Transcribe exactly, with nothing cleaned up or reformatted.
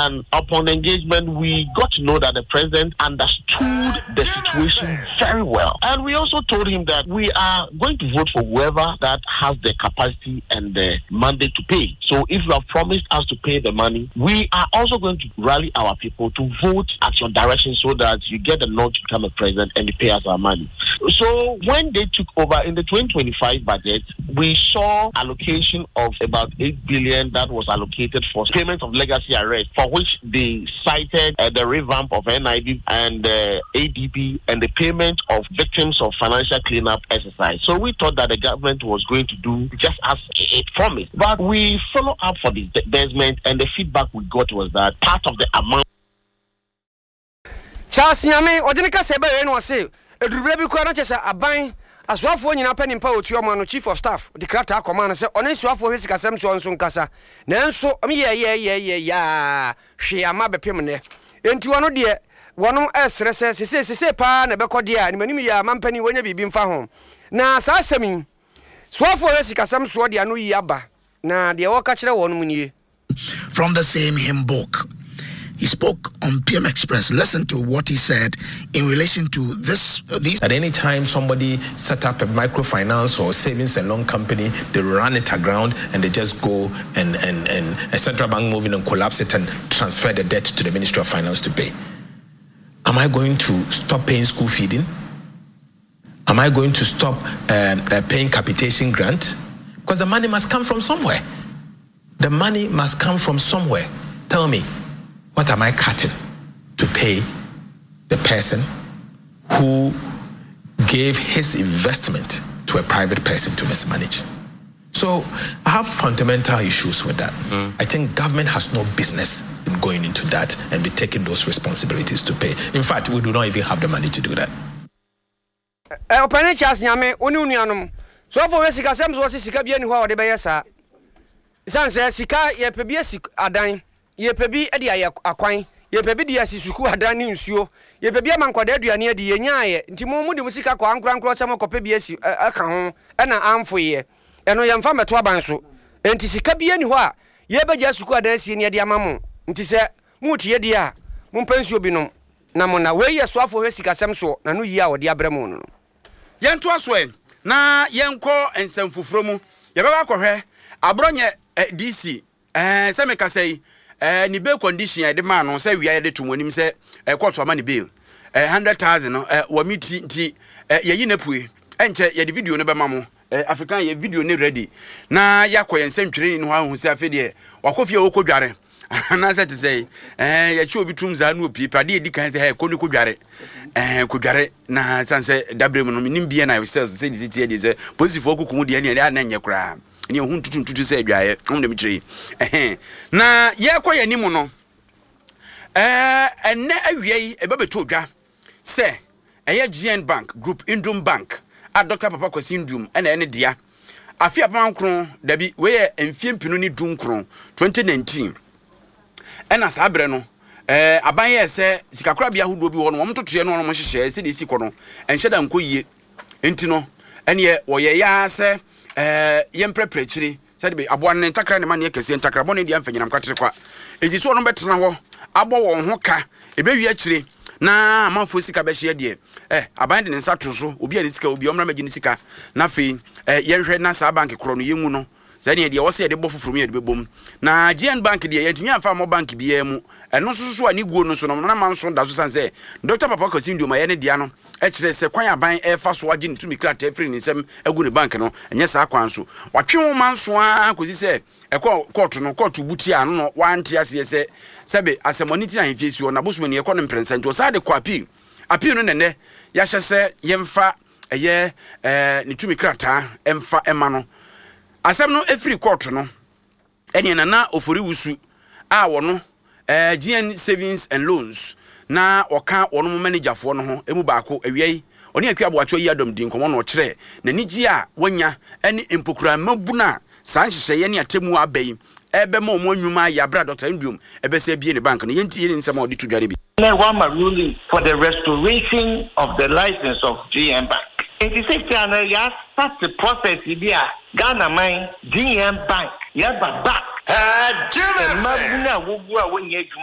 And upon engagement, we got to know that the president understood the situation very well. And we also told him that we are going to vote for whoever that has the capacity and the mandate to pay. So if you have promised us to pay the money, we are also going to rally our people to vote at your direction so that you get the nod to become a president and you pay us our money. So when they took over in the twenty twenty-five budget, we saw allocation of about eight billion that was allocated for payment of legacy arrest, for which they cited uh, the revamp of N I B and uh, A D B and the payment of victims of financial cleanup exercise. So we thought that the government was going to do just as it promised. But we follow up for this disbursement, and the feedback we got was that part of the amount. Charles Nyame, Odenika Sebe no say, edurube bi kwa na chese aban asoafo nyina panimpa otuomo no chief of staff the krata command say one soafo hwe sikasem so nso nkasa nanso me ye ye ye ye ya hwe ama bepem ne enti wono de wono esre se se se pa na bekode a ni manim ya mampani wonya bibi mfa ho na sa asemi soafo hwe sikasem so de anu yi aba na de wo ka kire wono munye. From the same hymn book, he spoke on P M Express. Listen to what he said in relation to this. Uh, these. At any time somebody set up a microfinance or savings and loan company, they run it aground and they just go and, and, and a central bank move in and collapse it and transfer the debt to the Ministry of Finance to pay. Am I going to stop paying school feeding? Am I going to stop um, uh, paying capitation grant? Because the money must come from somewhere. The money must come from somewhere. Tell me, what am I cutting to pay the person who gave his investment to a private person to mismanage? So I have fundamental issues with that. Mm. I think government has no business in going into that and be taking those responsibilities to pay. In fact, we do not even have the money to do that. Eh, opane Charles Nyame, oni unuanom. So for we sika sem so sika bia ni ho a de beye sa. Isan se sika ye pebie sik adan. Ye pebi e dia ye akwan. Ye pebi dia sisuku adan ni nsuo. Ye pebi mankwada aduane adi ye nyaaye. Nti mo mu de musika kwa ankurankura sem ko pebi asi aka ho e na amfo ye. Eno ye mfa meto aban so. Enti sika bia ni ho a ye beja suku adan asi ni ade amamo. Nti se mu tie dia a mo mpansuo bi no na mo na we ye so afo he sika sem so na no yi a ode abramo no. Yento aso e na yenko ensem fufuro mu ye beba akɔhwɛ abronye D C eh se meka sei eh ni bail condition e de ma no se wia ye de to monim se eh court ama ni bail eh one hundred thousand no eh wa miti nti eh ye yi na pue enche ye de video no be ma mo eh African ye video ne ready na yakɔ yensem twere ni ho ahu se afi de wakofie wo kodware na se te say eh ye chi obi tum za na opi pade edi kan se he ko ni kodware eh kodware na sanse dabrem no minim bia na se se di tie di se positive okukumu de ne na nye kura ni ohun tutu tutu se adwaye on dem kire eh na ye koye ni mu no eh enne awie e ba beto odwa se eye G N Bank Group Indum Bank a Doctor Papa Kwasi Indum ene ene dia afi apankron dabi we ye emfie mpinu ni dunkron twenty nineteen ena sabre no eh aban ye se sikakura bia hodo bi wo no mtotoye no no hyehyɛ se de siko no enhyeda nkoyie enti no ene ye wo ye ya se eh yempreprechiri said be aboan ne ntakra ne ma ne kese ntakra bɔ ne dia mfanyinam kwatere kwa edi so no betena hɔ abɔ wɔn ho ka ebewi akire na amanfo sika be hye de eh aban de ne nsa to so obi ani sika obi omra magi ne sika na fe eh yenhwɛ na sa bank kro no yenwu no sani de wɔse de bɔ foforo mi de bebom na G N Bank de yentimi amfa mo bank biya mu ɛno so so ani guo no so no na manso da so sanse Doctor Papa Kwasi Indum ma ye ne dia no e kire se kwan aban e fa so agi ne tumi krata free ne nsem agu ne bank no enye sa kwan so watwe wo manso a kosi se e court no court buti ano no wanti ase se sebe asemoni ti ahemfie si na bosome ne e kɔ ne mprensa nti o sa de kɔ appeal appeal no nene ya hye se yemfa eye eh ne tumi krata emfa ema no asem no every court no ene na na ofori wusu a wono eh G N Savings and Loans na oka wono manager fo no ho emu baako awiei oni akwa aboacho yi adom din komo no kire na nigi a wonya ene empokura mabuna san hyehyeye ne atemu abai ebe ma omo nwuma ya bra Doctor Indum ebe se bie ne bank no yenti yeni nsema odi to dware bi Wama ruling for the restoration of the license of G N Bank. It is a channel, yes, that's the process. Here, Ghana mine, G N Bank, yeah, but back. Uh, Jimmy!